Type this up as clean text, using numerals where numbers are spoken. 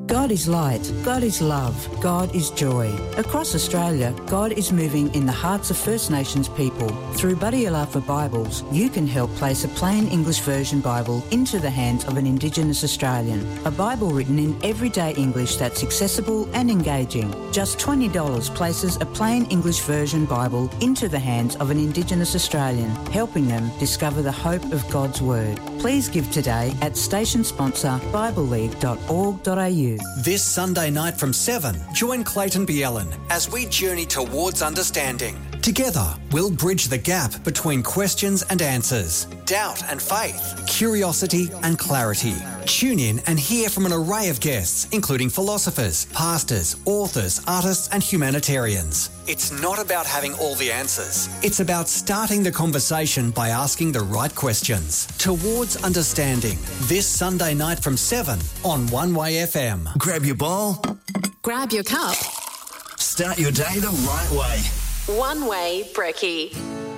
God is light, God is love, God is joy. Across Australia, God is moving in the hearts of First Nations people. Through Buddy Alafa Bibles, you can help place a plain English version Bible into the hands of an Indigenous Australian. A Bible written in everyday English that's accessible and engaging. Just $20 places a plain English version Bible into the hands of an Indigenous Australian, helping them discover the hope of God's Word. Please give today at station sponsor bibleleague.org.au. This Sunday night from 7, join Clayton Bielen as we journey towards understanding. Together, we'll bridge the gap between questions and answers, doubt and faith, curiosity and clarity. Tune in and hear from an array of guests, including philosophers, pastors, authors, artists and humanitarians. It's not about having all the answers. It's about starting the conversation by asking the right questions. Towards Understanding, this Sunday night from 7 on One Way FM. Grab your bowl. Grab your cup. Start your day the right way. One Way Brekkie.